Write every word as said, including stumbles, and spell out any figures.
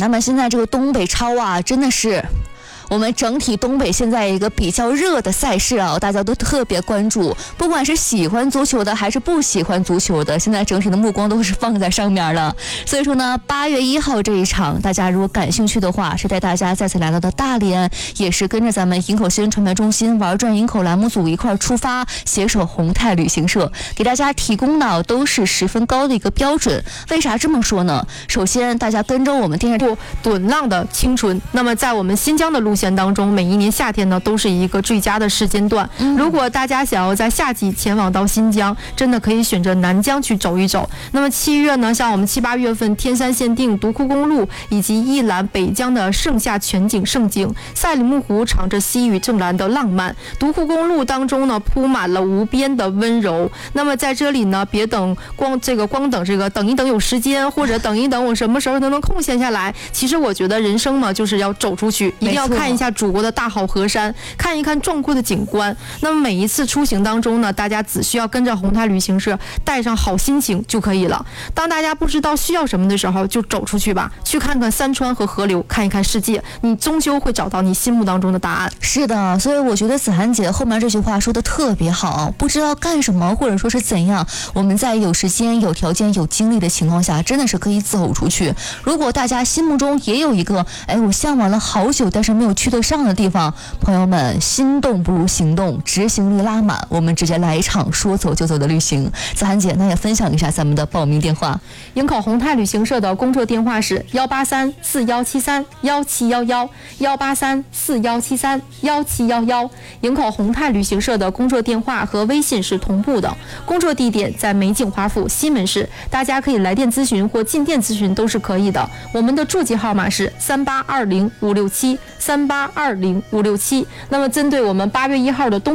那么现在这个东北超啊，真的是我们整体东北现在一个比较热的赛事啊，大家都特别关注，不管是喜欢足球的还是不喜欢足球的，现在整体的目光都是放在上面了。所以说呢，八月一号这一场，大家如果感兴趣的话，是带大家再次来到的大连，也是跟着咱们营口新闻传媒中心玩转营口栏目组一块出发，携手宏泰旅行社给大家提供的都是十分高的一个标准。为啥这么说呢？首先，大家跟着我们电视部趸浪的青春，那么在我们新疆的路线当中，每一年夏天呢都是一个最佳的时间段。 嗯、 如果大家想要在夏季前往到新疆，真的可以选择南疆去走一走。那么七月呢，像我们七八月份天山限定、独库公路以及一览北疆的盛夏全景盛景，赛里木湖藏着西域正蓝的浪漫，独库公路当中呢铺满了无边的温柔。那么在这里呢，别等光这个光等这个等一等有时间，或者等一等我什么时候都能空闲下来。其实我觉得人生嘛，就是要走出去，一定要看一下祖国的大好河山，看一看壮阔的景观。那么每一次出行当中呢，大家只需要跟着宏泰旅行社带上好心情就可以了。当大家不知道需要什么的时候，就走出去吧，去看看山川和河流，看一看世界，你终究会找到你心目当中的答案。 是的，所以我觉得子涵姐后面这句话说的特别好，不知道干什么或者说是怎样，我们在有时间有条件有精力的情况下，真的是可以走出去。如果大家心目中也有一个哎我向往了好久但是没有去得上的地方，朋友们，心动不如行动，执行力拉满，我们直接来一场说走就走的旅行。子涵姐，那也分享一下咱们的报名电话。 营口宏泰旅行社的工作电话是幺八三四幺七三幺七幺幺幺八三四幺七三幺七幺幺。营口宏泰旅行社的工作电话和微信是同步的，工作地点在美景华府西门市，大家可以来电咨询或进店咨询都是可以的。我们的座机号码是三八二零五六七三八二零五六七。那么针对我们八月一号的东